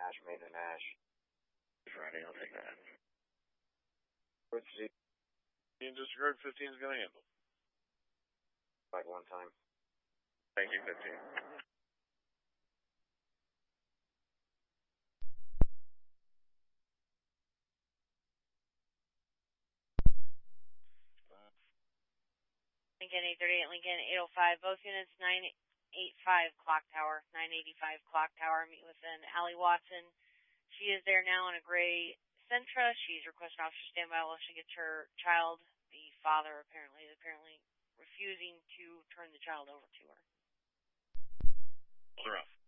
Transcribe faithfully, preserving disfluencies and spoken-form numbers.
Ash, Maiden and Ash. Friday, I'll take that. Indian disregard fifteen is going to handle. Like one time. Thank you, fifteen. Lincoln eight thirty-eight, Lincoln eight oh five, both units nine eighty-five Clock Tower, nine eighty-five Clock Tower, meet with an Allie Watson. She is there now in a gray Sentra. She's requesting officer standby while she gets her child. The father apparently is apparently refusing to turn the child over to her. Hold her off.